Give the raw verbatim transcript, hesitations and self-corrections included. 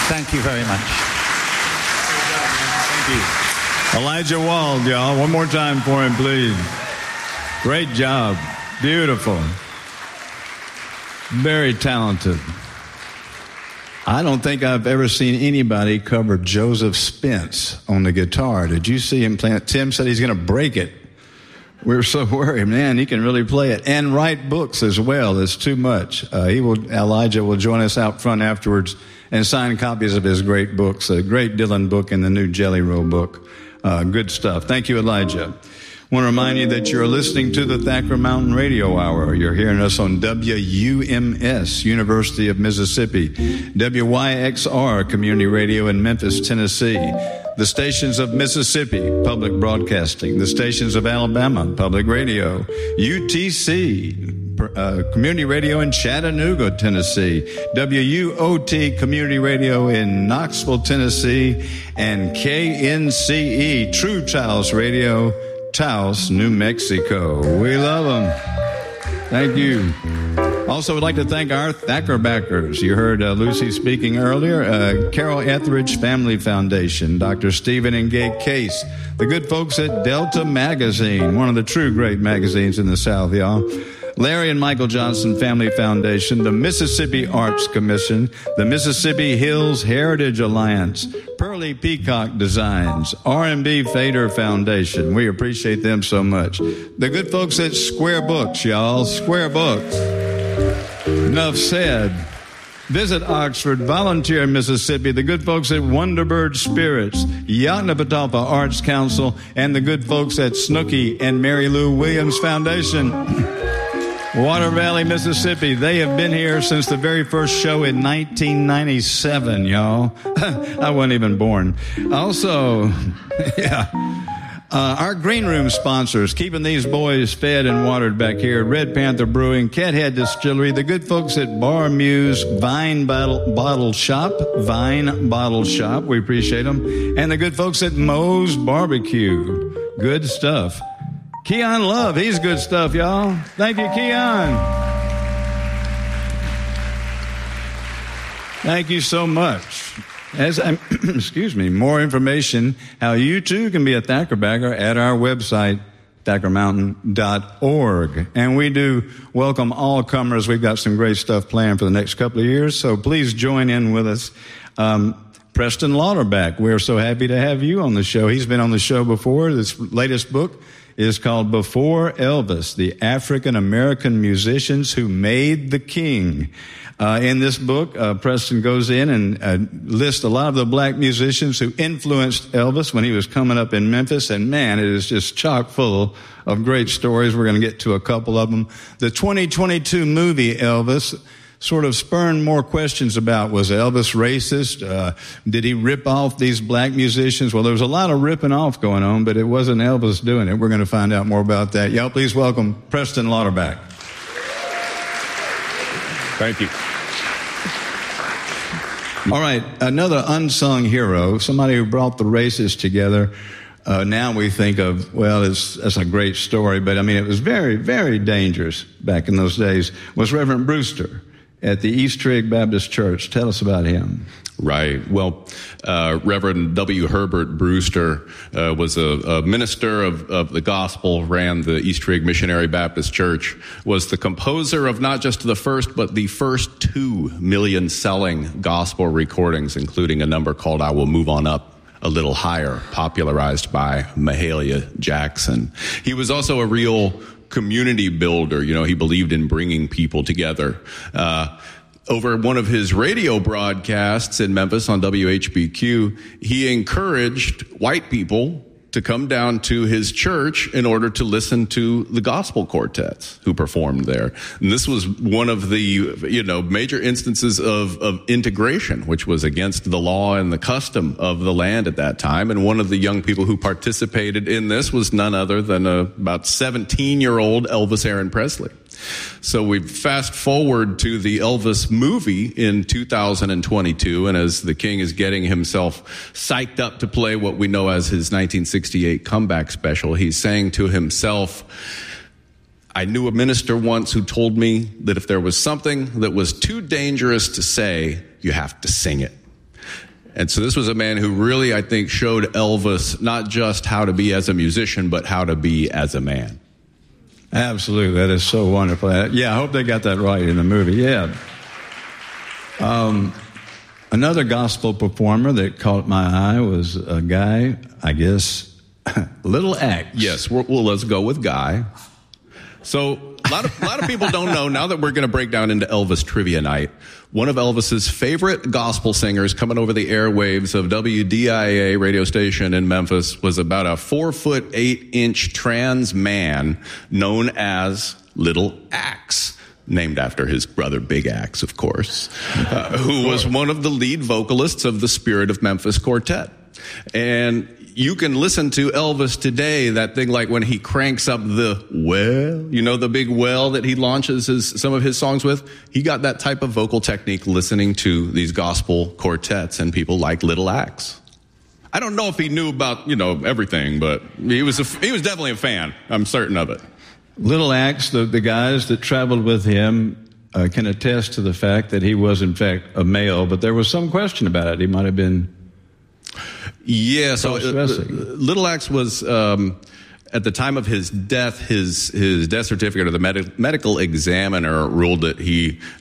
Thank you very much. Thank you. Elijah Wald, y'all. One more time for him, please. Great job. Beautiful. Very talented. I don't think I've ever seen anybody cover Joseph Spence on the guitar. Did you see him play it? Tim said he's going to break it. We were so worried. Man, he can really play it and write books as well. It's too much. Uh, he will. Elijah will join us out front afterwards and sign copies of his great books. A great Dylan book and the new Jelly Roll book. Uh, good stuff. Thank you, Elijah. I want to remind you that you're listening to the Thacker Mountain Radio Hour. You're hearing us on W U M S, University of Mississippi, W Y X R Community Radio in Memphis, Tennessee, the stations of Mississippi, Public Broadcasting, the stations of Alabama, Public Radio, U T C, uh, Community Radio in Chattanooga, Tennessee, W U O T Community Radio in Knoxville, Tennessee, and K N C E, True Taos Radio, Taos, New Mexico. We love them. Thank you. Also, would like to thank our Thacker backers. You heard uh, Lucy speaking earlier. Uh, Carol Etheridge Family Foundation, Doctor Stephen and Gay Case, the good folks at Delta Magazine, one of the true great magazines in the South, y'all. Larry and Michael Johnson Family Foundation, the Mississippi Arts Commission, the Mississippi Hills Heritage Alliance, Pearly Peacock Designs, R and B Fader Foundation. We appreciate them so much. The good folks at Square Books, y'all. Square Books. Enough said. Visit Oxford, volunteer in Mississippi, the good folks at Wonderbird Spirits, Yoknapatawpha Arts Council, and the good folks at Snooky and Mary Lou Williams Foundation. Water Valley, Mississippi. They have been here since the very first show in nineteen ninety-seven, y'all. I wasn't even born. Also, yeah, uh, our green room sponsors, keeping these boys fed and watered back here. Red Panther Brewing, Cathead Distillery, the good folks at Bar Muse, Vine Bottle, Bottle Shop, Vine Bottle Shop. We appreciate them. And the good folks at Moe's Barbecue. Good stuff. Keon Love, he's good stuff, y'all. Thank you, Keon. Thank you so much. As I'm, excuse me, more information how you too can be a Thacker backer at our website, thacker mountain dot org. And we do welcome all comers. We've got some great stuff planned for the next couple of years, so please join in with us. Um, Preston Lauterbach, we're so happy to have you on the show. He's been on the show before. This latest book is called Before Elvis, the African American Musicians Who Made the King. Uh, in this book, uh, Preston goes in and uh, lists a lot of the black musicians who influenced Elvis when he was coming up in Memphis. And man, it is just chock full of great stories. We're going to get to a couple of them. The twenty twenty-two movie Elvis sort of spurned more questions about, was Elvis racist? Uh, did he rip off these black musicians? Well, there was a lot of ripping off going on, but it wasn't Elvis doing it. We're going to find out more about that. Y'all please welcome Preston Lauterbach. Thank you. All right, another unsung hero, somebody who brought the races together. Uh, now we think of, well, it's, that's a great story, but I mean, it was very, very dangerous back in those days, was Reverend Brewster at the East Trigg Baptist Church. Tell us about him. Right. Well, uh, Reverend W. Herbert Brewster uh, was a, a minister of, of the gospel, ran the East Trigg Missionary Baptist Church, was the composer of not just the first, but the first two million-selling gospel recordings, including a number called I Will Move On Up a Little Higher, popularized by Mahalia Jackson. He was also a real community builder. You know, he believed in bringing people together. Uh, over one of his radio broadcasts in Memphis on W H B Q, he encouraged white people to come down to his church in order to listen to the gospel quartets who performed there. And this was one of the, you know, major instances of, of integration, which was against the law and the custom of the land at that time. And one of the young people who participated in this was none other than a about seventeen-year-old Elvis Aaron Presley. So we fast forward to the Elvis movie in two thousand twenty-two, and as the King is getting himself psyched up to play what we know as his nineteen sixty-eight comeback special, he's saying to himself, I knew a minister once who told me that if there was something that was too dangerous to say, you have to sing it. And so this was a man who really, I think, showed Elvis not just how to be as a musician, but how to be as a man. Absolutely. That is so wonderful. Yeah, I hope they got that right in the movie. Yeah. Um, another gospel performer that caught my eye was a guy, I guess, Little Axe. Yes, well, well, let's go with Guy. So a lot of, a lot of people don't know, now that we're going to break down into Elvis Trivia Night, one of Elvis's favorite gospel singers coming over the airwaves of W D I A radio station in Memphis was about a four foot eight inch trans man known as Little Axe, named after his brother Big Axe, of course, uh, who was one of the lead vocalists of the Spirit of Memphis Quartet. And you can listen to Elvis today, that thing like when he cranks up the well, you know, the big well that he launches his, some of his songs with. He got that type of vocal technique listening to these gospel quartets and people like Little Axe. I don't know if he knew about, you know, everything, but he was a, he was definitely a fan. I'm certain of it. Little Axe, the, the guys that traveled with him uh, can attest to the fact that he was, in fact, a male, but there was some question about it. He might have been... Yeah, so uh, Little Axe was, um, at the time of his death, his his death certificate or the med- medical examiner ruled that he